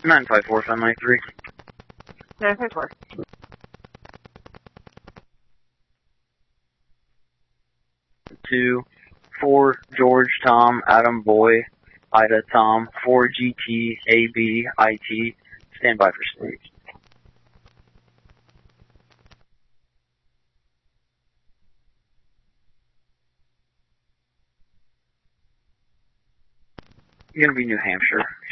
954, Fenway 3. 954. 2, 4, George, Tom, Adam, Boy, Ida, Tom, 4, GT, AB, IT. Stand by for sleep. You're going to be New Hampshire.